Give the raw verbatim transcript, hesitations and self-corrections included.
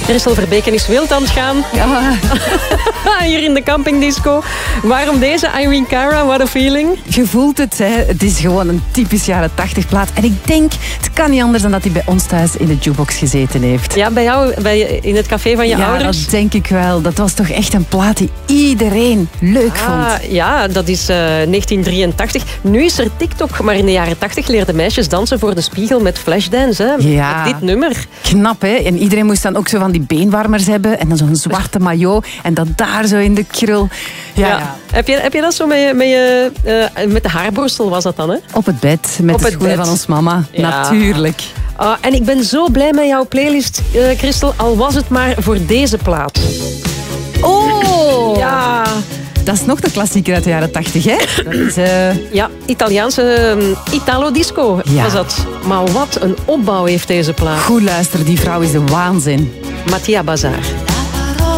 Christel Verbeken is wild aan het gaan. Ja. Hier in de campingdisco. Waarom deze? Irene Cara, what a feeling. Je voelt het, hè. Het is gewoon een typisch jaren tachtig plaat. En ik denk, het kan niet anders dan dat hij bij ons thuis in de jukebox gezeten heeft. Ja, bij jou bij, in het café van je ja, ouders? Ja, dat denk ik wel. Dat was toch echt een plaat die iedereen leuk ah, vond. Ja, dat is uh, negentien drieëntachtig. Nu is er TikTok, maar in de jaren tachtig leerden meisjes dansen voor de spiegel met Flashdance. Hè? Ja. Met dit nummer. Knap, hè? En iedereen moest dan ook zo van die beenwarmers hebben. En dan zo'n zwarte maillot. En dat daar zo in de krul. Ja, ja. ja. Heb, je, heb je dat zo met, je, met, je, uh, met de haarborstel, was dat dan? Hè? Op het bed, met Op de het schoenen bed. van ons mama. Ja. Natuurlijk. Uh, en ik ben zo blij met jouw playlist, uh, Christel. Al was het maar voor deze plaat. Oh! Ja... Dat is nog de klassieker uit de jaren tachtig, hè? Dat is, uh... Ja, Italiaanse um, Italo-disco ja. was dat. Maar wat een opbouw heeft deze plaat. Goed luisteren, die vrouw is de waanzin. Mattia Bazar.